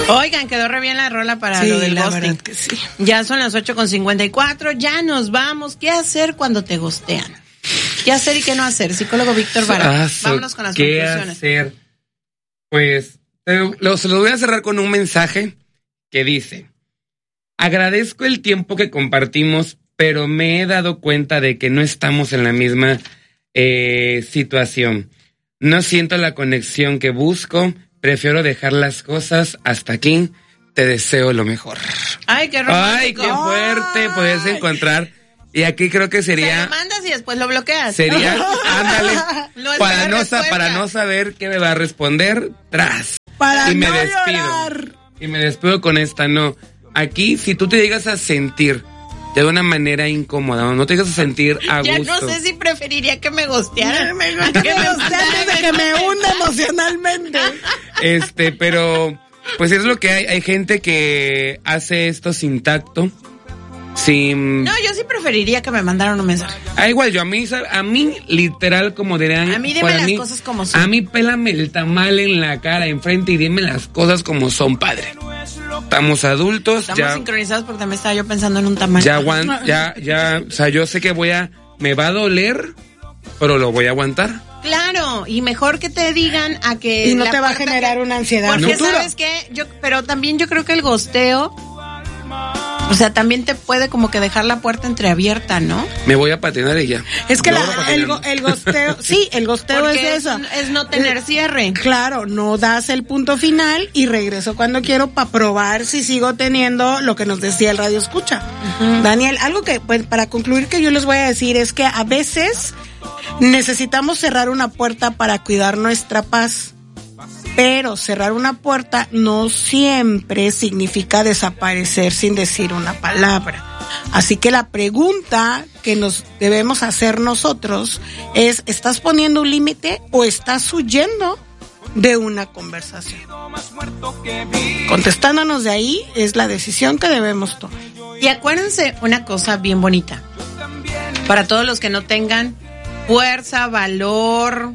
Oigan, quedó re bien la rola para lo del ghosting. Que sí. Ya son las 8:54, ya nos vamos. ¿Qué hacer cuando te ghostean? ¿Qué hacer y qué no hacer? Psicólogo Víctor Vara. Vámonos con las conclusiones. ¿Qué hacer? Pues se los voy a cerrar con un mensaje que dice: agradezco el tiempo que compartimos, pero me he dado cuenta de que no estamos en la misma situación. No siento la conexión que busco. Prefiero dejar las cosas hasta aquí. Te deseo lo mejor. Ay, qué romántico. Ay, qué fuerte. Puedes encontrar. Y aquí creo que sería. Te lo mandas y después lo bloqueas. Sería, ándale. Para no saber qué me va a responder, tras. Para y me no despido. llorar. Y me despido con esta, no. Aquí, si tú te llegas a sentir de una manera incómoda, o no te llegas a sentir a ya gusto. no sé si preferiría que me ghostearan. Que me ghostearan de que me hunda emocionalmente. Pero, pues es lo que hay. Hay gente que hace esto sin tacto. Sin... No, yo sí preferiría que me mandaran un mensaje. Igual yo, a mí literal, como dirían. A mí dime las cosas como son. A mí pélame el tamal en la cara, enfrente, y dime las cosas como son, padre. Estamos adultos. Estamos sincronizados porque también estaba yo pensando en un tamal. Ya, o sea, yo sé que me va a doler, pero lo voy a aguantar. Claro, y mejor que te digan a que... Y no te va a generar una ansiedad. Porque futura. ¿sabes qué? Pero también yo creo que el ghosteo... O sea, también te puede como que dejar la puerta entreabierta, ¿no? Me voy a patinar y ya. Es que el ghosteo, sí, el ghosteo porque es eso. Es no tener cierre. Claro, no das el punto final y regreso cuando quiero para probar si sigo teniendo lo que nos decía el radio escucha. Uh-huh. Daniel, algo que, pues, para concluir que yo les voy a decir es que a veces necesitamos cerrar una puerta para cuidar nuestra paz. Pero cerrar una puerta no siempre significa desaparecer sin decir una palabra. Así que la pregunta que nos debemos hacer nosotros es: ¿estás poniendo un límite o estás huyendo de una conversación? Contestándonos de ahí es la decisión que debemos tomar. Y acuérdense una cosa bien bonita. Para todos los que no tengan fuerza, valor,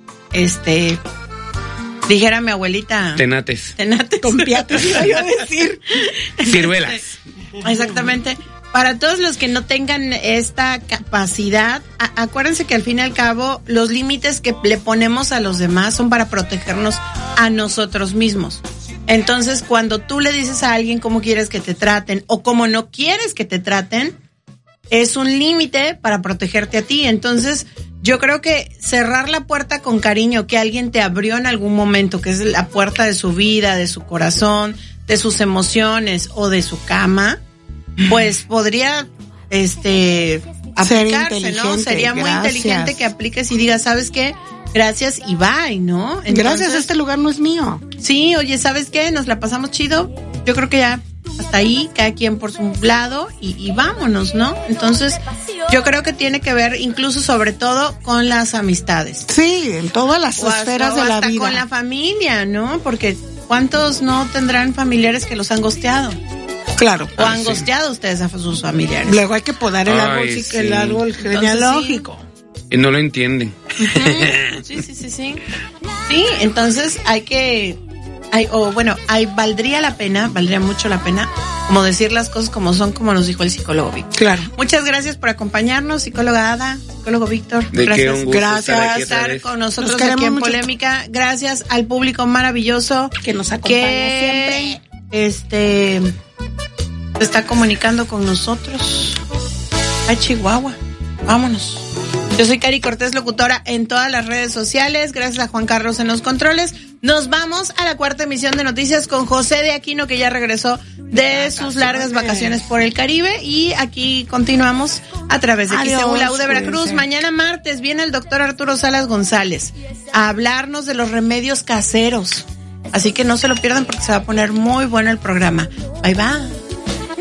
dijera mi abuelita. Tenates. Tompiates, iba yo a decir. Ciruelas. Exactamente. Para todos los que no tengan esta capacidad, acuérdense que al fin y al cabo los límites que le ponemos a los demás son para protegernos a nosotros mismos. Entonces, cuando tú le dices a alguien cómo quieres que te traten o cómo no quieres que te traten, es un límite para protegerte a ti. Entonces, yo creo que cerrar la puerta con cariño que alguien te abrió en algún momento, que es la puerta de su vida, de su corazón, de sus emociones o de su cama, pues podría aplicarse, ¿no? Sería muy inteligente que apliques y digas, ¿sabes qué? Gracias y bye, ¿no? Entonces, gracias, este lugar no es mío. Sí, oye, ¿sabes qué? Nos la pasamos chido. Yo creo que ya hasta ahí, cada quien por su lado y vámonos, ¿no? Entonces, yo creo que tiene que ver incluso sobre todo con las amistades. Sí, en todas las esferas de la vida. Con la familia, ¿no? Porque ¿cuántos no tendrán familiares que los han ghosteado? Claro. O han ghosteado ustedes a sus familiares. Luego hay que podar el árbol, el árbol genealógico. Y no lo entienden. Uh-huh. Sí. Sí, entonces valdría mucho la pena, como decir las cosas como son, como nos dijo el psicólogo Víctor. Claro. Muchas gracias por acompañarnos, psicóloga Ada, psicólogo Víctor. Gracias por estar con nosotros aquí en Polémica. Gracias al público maravilloso que nos acompaña siempre. Se está comunicando con nosotros. A Chihuahua. Vámonos. Yo soy Cari Cortés, locutora en todas las redes sociales. Gracias a Juan Carlos en los controles. Nos vamos a la cuarta emisión de Noticias con José de Aquino, que ya regresó de sus largas vacaciones por el Caribe. Y aquí continuamos a través de XEULAU de Veracruz. Mañana martes viene el doctor Arturo Salas González a hablarnos de los remedios caseros. Así que no se lo pierdan porque se va a poner muy bueno el programa. Bye, bye.